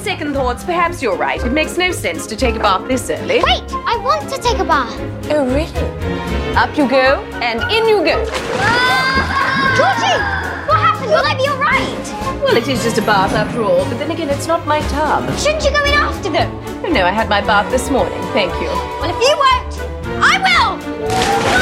second thoughts, perhaps you're right. It makes no sense to take a bath this early. Wait, I want to take a bath. Oh, really? Up you go, and in you go. Georgie, what happened? Will I be all right? Well, it is just a bath after all, but then again, it's not my tub. Shouldn't you go in after them? Oh, no, I had my bath this morning, thank you. Well, if you won't, I will!